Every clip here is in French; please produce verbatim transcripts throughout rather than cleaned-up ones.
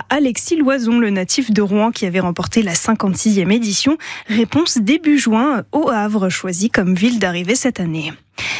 Alexis Loison, le natif de Rouen qui avait remporté la cinquante-sixième édition. Réponse début juin au Havre, choisi comme ville d'arrivée cette année.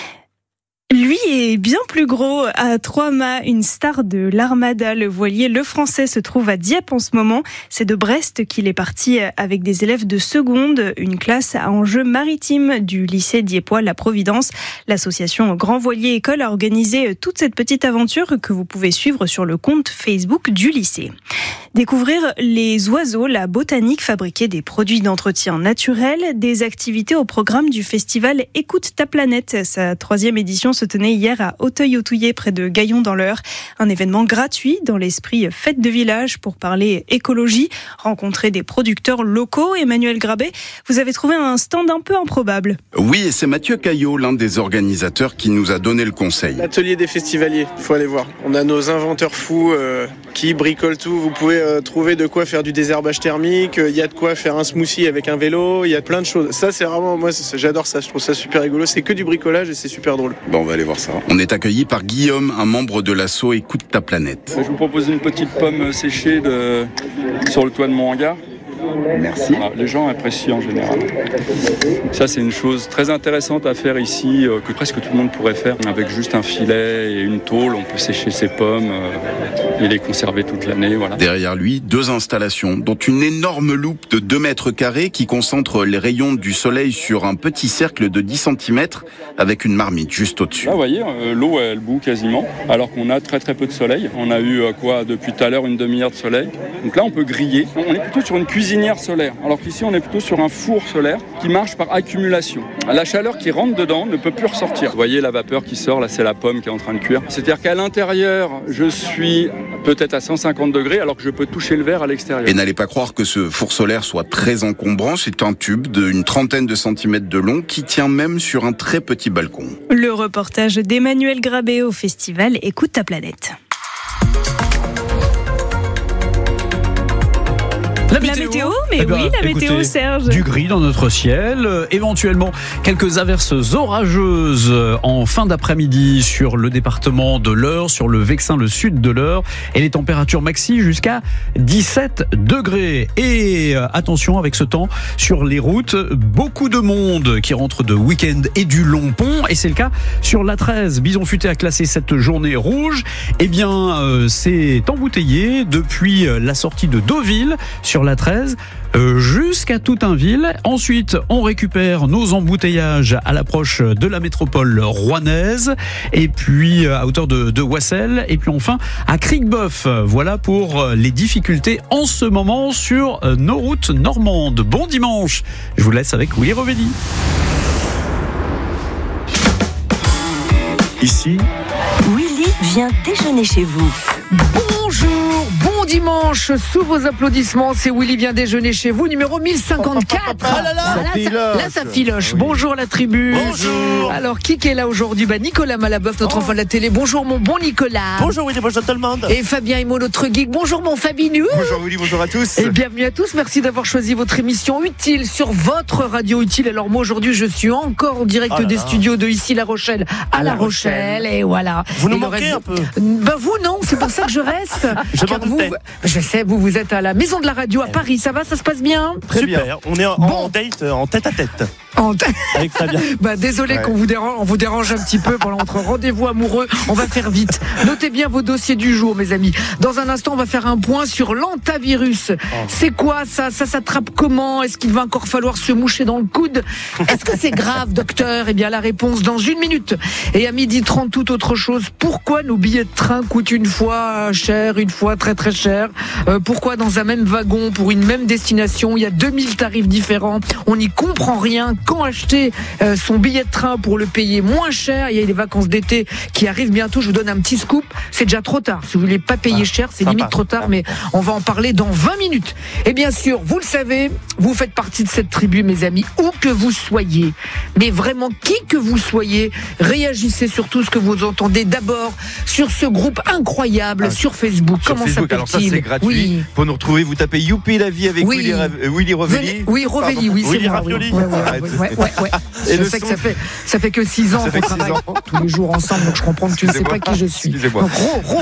Lui est bien plus gros, à trois mâts, une star de l'Armada. Le voilier Le Français se trouve à Dieppe en ce moment. C'est de Brest qu'il est parti avec des élèves de seconde, une classe à enjeux maritimes du lycée diepois La Providence. L'association Grand Voilier École a organisé toute cette petite aventure que vous pouvez suivre sur le compte Facebook du lycée. Découvrir les oiseaux, la botanique, fabriquer des produits d'entretien naturel, des activités au programme du festival Écoute ta planète. Sa troisième édition se tenait hier à Auteuil-Autouillet, près de Gaillon dans l'Eure. Un événement gratuit dans l'esprit fête de village pour parler écologie, rencontrer des producteurs locaux. Emmanuel Grabé, vous avez trouvé un stand un peu improbable. Oui, et c'est Mathieu Caillot, l'un des organisateurs, qui nous a donné le conseil. L'atelier des festivaliers, il faut aller voir. On a nos inventeurs fous euh, qui bricolent tout. Vous pouvez euh, trouver de quoi faire du désherbage thermique, il euh, y a de quoi faire un smoothie avec un vélo, il y a plein de choses. Ça, c'est vraiment, moi, c'est, j'adore ça, je trouve ça super rigolo. C'est que du bricolage et c'est super drôle. Bon, on va aller voir ça. On est accueilli par Guillaume, un membre de l'asso Écoute ta planète. Je vous propose une petite pomme séchée de... sur le toit de mon hangar. Merci. Voilà, les gens apprécient en général. Ça, c'est une chose très intéressante à faire ici, euh, que presque tout le monde pourrait faire. Avec juste un filet et une tôle, on peut sécher ses pommes euh, et les conserver toute l'année. Voilà. Derrière lui, deux installations, dont une énorme loupe de deux mètres carrés qui concentre les rayons du soleil sur un petit cercle de dix centimètres avec une marmite juste au-dessus. Là, vous voyez, euh, l'eau, elle bout quasiment, alors qu'on a très très peu de soleil. On a eu euh, quoi depuis tout à l'heure, une demi-heure de soleil. Donc là, on peut griller. On est plutôt sur une cuisinière solaire, alors qu'ici on est plutôt sur un four solaire qui marche par accumulation. La chaleur qui rentre dedans ne peut plus ressortir. Vous voyez la vapeur qui sort, là c'est la pomme qui est en train de cuire. C'est-à-dire qu'à l'intérieur, je suis peut-être à cent cinquante degrés alors que je peux toucher le verre à l'extérieur. Et n'allez pas croire que ce four solaire soit très encombrant, c'est un tube d'une trentaine de centimètres de long qui tient même sur un très petit balcon. Le reportage d'Emmanuel Grabé au festival Écoute ta planète. La météo, la météo mais eh ben, oui, la écoutez, météo, Serge. Du gris dans notre ciel, euh, éventuellement quelques averses orageuses en fin d'après-midi sur le département de l'Eure, sur le Vexin, le sud de l'Eure, et les températures maxi jusqu'à dix-sept degrés. Et euh, attention avec ce temps sur les routes, beaucoup de monde qui rentre de week-end et du long pont, et c'est le cas sur l'A treize. Bison Futé a classé cette journée rouge. Eh bien, euh, c'est embouteillé depuis la sortie de Deauville sur l'A treize euh, jusqu'à Toutainville. Ensuite, on récupère nos embouteillages à l'approche de la métropole rouennaise et puis à hauteur de, de Wassel et puis enfin à Cricboeuf. Voilà pour les difficultés en ce moment sur nos routes normandes. Bon dimanche. Je vous laisse avec Willy Rovelli. Ici, Willy vient déjeuner chez vous. Bonjour, bon dimanche, sous vos applaudissements, c'est Willy vient déjeuner chez vous, numéro mille cinquante-quatre. Ah là là, Ah, là, ça, là, ça filoche. Bonjour la tribu. Bonjour. Alors, qui est là aujourd'hui? Bah, Nicolas Malaboeuf, notre oh. enfant de la télé. Bonjour mon bon Nicolas. Bonjour Willy, bonjour tout le monde. Et Fabien Imo, notre geek. Bonjour mon Fabinou. Bonjour Willy, bonjour à tous. Et bienvenue à tous, merci d'avoir choisi votre émission Utile sur votre radio Utile. Alors moi aujourd'hui, je suis encore en direct oh là des là. studios de ici La Rochelle à, à La Rochelle. Rochelle. Et voilà. Vous nous et manquez reste... un peu. Ben vous non, c'est pour ça que je reste. Je Car vous, je sais, vous vous êtes à la Maison de la Radio à Paris. Ça va, ça se passe bien? Très Super. bien. On est en, bon. en date, en tête à tête. En t- Avec Fabien. Bah désolé ouais. qu'on vous dérange, on vous dérange un petit peu pendant notre rendez-vous amoureux. On va faire vite. Notez bien vos dossiers du jour, mes amis. Dans un instant, on va faire un point sur l'antavirus. Oh. C'est quoi ça? Ça s'attrape comment? Est-ce qu'il va encore falloir se moucher dans le coude? Est-ce que c'est grave, docteur? Eh bien, la réponse dans une minute. Et à midi trente, toute autre chose. Pourquoi nos billets de train coûtent une fois cher, une fois très très cher? euh, Pourquoi dans un même wagon, pour une même destination, il y a deux mille tarifs différents? On n'y comprend rien. Quand acheter euh, son billet de train pour le payer moins cher? Il y a les vacances d'été qui arrivent bientôt. Je vous donne un petit scoop. C'est déjà trop tard. Si vous voulez pas payer ah, cher, c'est limite trop tard, mais on va en parler dans vingt minutes. Et bien sûr, vous le savez, vous faites partie de cette tribu, mes amis, où que vous soyez. Mais vraiment, qui que vous soyez, réagissez sur tout ce que vous entendez. D'abord, sur ce groupe incroyable ah, sur Facebook. Sur Comment Facebook, alors ça c'est gratuit. Oui. Pour nous retrouver, vous tapez Youpi la vie avec oui. Willy, Willy Rovelli. Oui, Rovelli, oui, c'est Willy moi. Ravioli. Oui. Ouais, ouais, ouais, ouais, ouais, ouais. Et je le sais son- que ça fait, ça fait que six ans Ça fait qu'on que six travaille ans. tous les jours ensemble, donc je comprends que tu ne sais pas qui je suis. Excusez-moi. Donc, Ro, Ro,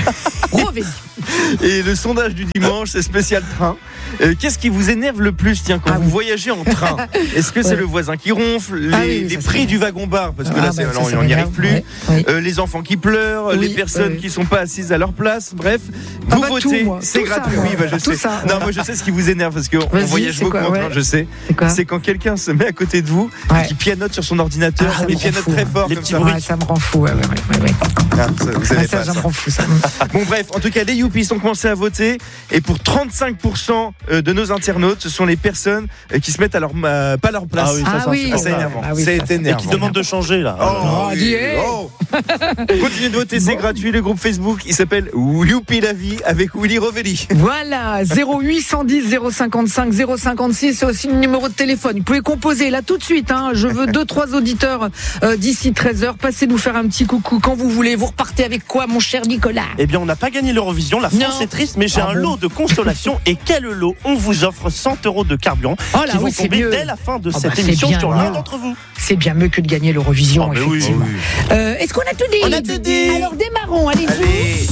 Ro, Véli. Et le sondage du dimanche, c'est spécial train. Euh, Qu'est-ce qui vous énerve le plus, tiens, quand Ah vous oui. voyagez en train? Est-ce que c'est Ouais. le voisin qui ronfle, les, Ah oui, les ça, prix c'est- du wagon-bar, parce que Ah, là, bah, c'est, ça, alors, ça on n'y arrive m'énerve, plus. ouais, ouais. Euh, les enfants qui pleurent, Oui, les personnes oui. qui sont pas assises à leur place, bref, Ah vous bah, votez, tout, moi. c'est Tout ça, gratuit. moi. Oui, bah, je Tout sais. ça, non, ouais. moi je sais ce qui vous énerve parce qu'on Vas-y, voyage c'est beaucoup quoi, en train, ouais. je sais. C'est quoi? C'est quand quelqu'un se met à côté de vous Ouais. et qui pianote sur son ordinateur, Ah, ça il me rend pianote fou, très hein. fort Les comme petits ça. bruits. Ouais, ça me rend fou. Ouais, ouais, ouais, ouais. Ah, ça, vous Ah, savez ça, pas, ça me ça. rend fou, ça. Bon bref, en tout cas les Youpies ont commencé à voter et pour trente-cinq pour cent de nos internautes, ce sont les personnes euh, qui se mettent à leur euh, pas à leur place. Ah oui, ça, Ah c'est oui, Ah, c'est énervant. Ah oui, c'est ça, c'est- énervant. Et qui demande de changer là. Oh, Oh, oui. dis, hey. Oh. Continuez de voter, c'est gratuit. Le groupe Facebook, il s'appelle Youpi la vie avec Willy Rovelli. Voilà, zéro huit un zéro zéro cinquante-cinq zéro cinquante-six, c'est aussi le numéro de téléphone. Vous pouvez composer là tout de suite. Hein. Je veux deux, trois auditeurs euh, d'ici treize heures. Passez nous faire un petit coucou quand vous voulez. Vous repartez avec quoi, mon cher Nicolas? Eh bien, on n'a pas gagné l'Eurovision. La France Non. est triste, mais j'ai Ah un bon lot de consolation. Et quel lot? On vous offre cent euros de carburant Oh là, qui vont oui, c'est tomber mieux. dès la fin de Ah cette bah, c'est émission bien sur l'un mieux. d'entre vous. C'est bien mieux que de gagner l'Eurovision, Oh, mais oui. effectivement. Euh, Est-ce qu'on a tout dit? On a tout dit. Alors démarrons, allez-y. Allez.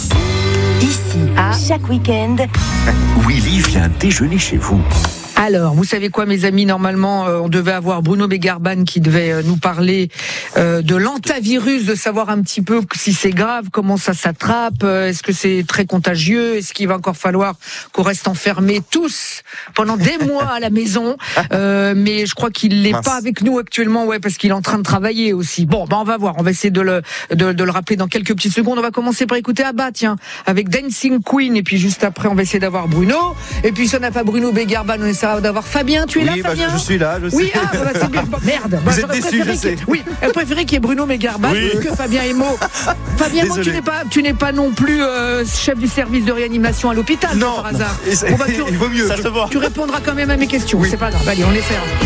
Ici, Ah. chaque week-end, Willy vient déjeuner chez vous. Alors, vous savez quoi, mes amis? Normalement, euh, on devait avoir Bruno Begarban qui devait euh, nous parler euh, de l'antavirus, de savoir un petit peu si c'est grave, comment ça s'attrape, euh, est-ce que c'est très contagieux, est-ce qu'il va encore falloir qu'on reste enfermés tous pendant des mois à la maison. Euh, mais je crois qu'il n'est Mince. pas avec nous actuellement, ouais, parce qu'il est en train de travailler aussi. Bon, bah on va voir, on va essayer de le de, de le rappeler dans quelques petites secondes. On va commencer par écouter Abba, tiens, avec Dancing Queen, et puis juste après, on va essayer d'avoir Bruno. Et puis si on n'a pas Bruno Begarban, on essaiera d'avoir Fabien. Tu es là, Oui, bah, Fabien? je, je suis là, je sais. Oui, ah, bah, c'est bien. Bon, merde. Bah, Vous êtes j'aurais déçus, préféré je sais. qu'il- Oui, elle préférait qu'il y ait Bruno Megarban Oui. que Fabien Emo. Fabien Emo, tu Désolé. n'es pas, tu n'es pas non plus euh, chef du service de réanimation à l'hôpital, Non, par hasard. Et ça- Bon, bah, tu, il vaut mieux. Ça se voit. tu répondras quand même à mes questions. Oui. C'est pas grave. Allez, on essaie.